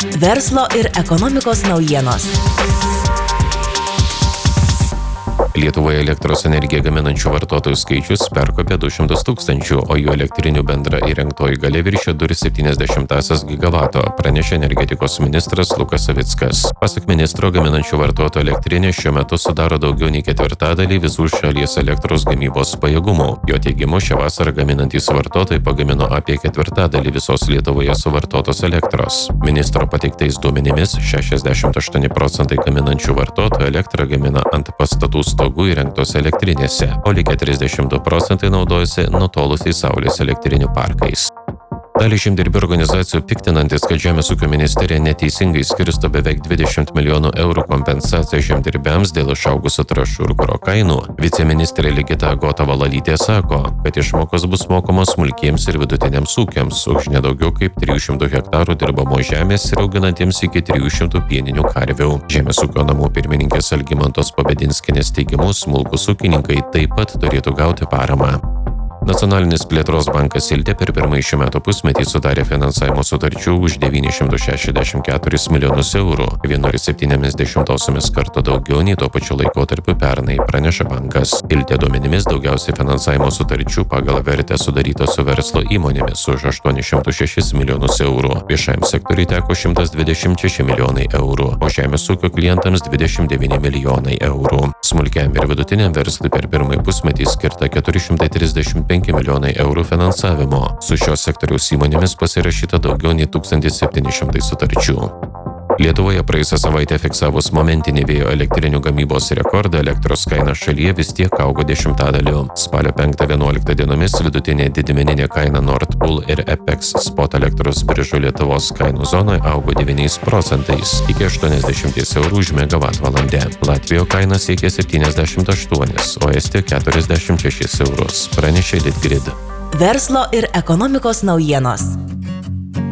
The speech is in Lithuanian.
Verslo ir ekonomikos naujienos. Lietuvoje elektros energiją gaminančių vartotojų skaičius perkopė 200 000, o jų elektrinių bendra įrengtoji galia viršė 2,7 gigavato, pranešė energetikos ministras Lukas Savickas. Pasak ministro, gaminančių vartotojų elektrinė šiuo metu sudaro daugiau nei ketvirtadalį visų šalies elektros gamybos pajėgumų. Jo teigimu, šią vasarą gaminantys vartotojai pagamino apie ketvirtadalį visos Lietuvoje suvartotos elektros. Ministro pateiktais duomenimis 68% gaminančių vartotojų elektrą gamina ant pastatų stogų įrengtos elektrinėse, o likę 32% naudojasi nutolusiais saulės elektrinių parkais. Dalį žemdirbių organizacijų piktinantis, kad Žemės ūkio ministerija neteisingai skirsto beveik 20 milijonų eurų kompensaciją žemdirbiams dėl išaugusio trąšų ir kuro kainų, viceministrė Ligita Agota-Valalytė sako, kad išmokos bus mokamos smulkiems ir vidutiniams ūkiams už nedaugiau kaip 300 hektarų dirbamos žemės ir auginantiems iki 300 pieninių karvių. Žemės ūkio namų pirmininkės Algimantos Pabedinskienės teigimu, smulkūs ūkininkai taip pat turėtų gauti paramą. Nacionalinis plėtros bankas Iltė per pirmąjį šių metų pusmetį sudarė finansavimo sutarčių už 964 milijonus eurų, 1,7 karto daugiau nei tuo pačiu laikotarpiu pernai, praneša bankas. Iltė duomenimis daugiausiai finansavimo sutarčių pagal vertę sudaryta su verslo įmonėmis už 806 milijonus eurų, viešajam sektoriui teko 126 milijonai eurų, o žemės ūkio klientams 29 milijonai eurų. Smulkiam ir vidutiniam verslui per pirmąjį pusmetį skirta 435 milijonai eurų finansavimo. Su šios sektoriaus įmonėmis pasirašyta daugiau nei 1700 sutarčių. Lietuvoje praėjusią savaitę fiksavus momentinį vėjo elektrinių gamybos rekordą, elektros kaina šalyje vis tiek augo 10%. Spalio 5-11 dienomis vidutinė didmeninė kaina Nord Pool ir Apex Spot elektros biržų Lietuvos kainų zonoje augo 9% iki 80 eurų už megavatvalandę. Latvijoje kaina siekė 78, o Estijoje 46 eurus, pranešė Litgrid. Verslo ir ekonomikos naujienos.